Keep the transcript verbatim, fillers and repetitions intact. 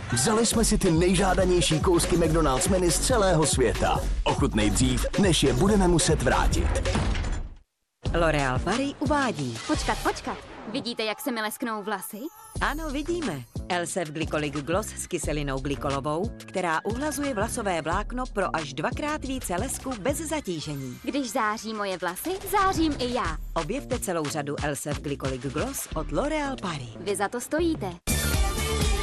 Vzali jsme si ty nejžádanější kousky McDonald's menu z celého světa. Ochutnej dřív, než je budeme muset vrátit. L'Oréal Paris uvádí. Počkat, počkat. Vidíte, jak se mi lesknou vlasy? Ano, vidíme. Elsef Glycolic Gloss s kyselinou glykolovou, která uhlazuje vlasové vlákno pro až dvakrát více lesku bez zatížení. Když září moje vlasy, zářím i já. Objevte celou řadu Elsef Glycolic Gloss od L'Oréal Paris. Vy za to stojíte.